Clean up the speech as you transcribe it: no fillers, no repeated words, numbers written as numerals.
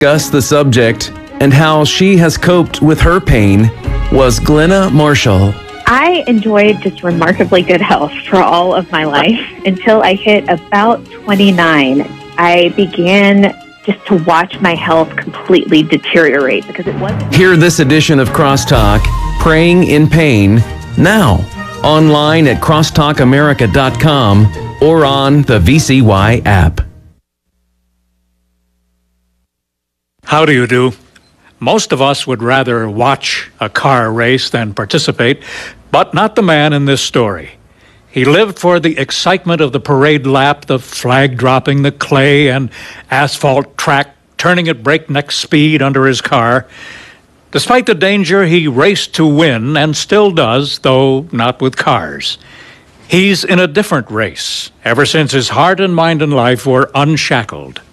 Discuss the subject and how she has coped with her pain was Glenna Marshall. I enjoyed just remarkably good health for all of my life until I hit about 29. I began just to watch my health completely deteriorate because it wasn't. Hear this edition of Crosstalk, Praying in Pain, now. Online at crosstalkamerica.com or on the VCY app. How do you do? Most of us would rather watch a car race than participate, but not the man in this story. He lived for the excitement of the parade lap, the flag dropping, the clay and asphalt track turning at breakneck speed under his car. Despite the danger, he raced to win and still does, though not with cars. He's in a different race ever since his heart and mind and life were unshackled.